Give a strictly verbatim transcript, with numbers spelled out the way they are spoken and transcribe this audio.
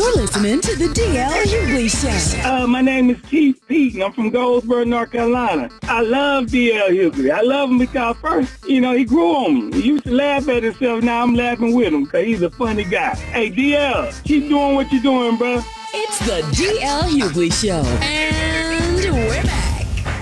You're listening to the D L Hughley Show. Uh, my name is Chief Pete, and I'm from Goldsboro, North Carolina. I love D L Hughley. I love him because first, you know, he grew on me. He used to laugh at himself. Now I'm laughing with him because he's a funny guy. Hey, D L, keep doing what you're doing, bro. It's the D L Hughley Show. And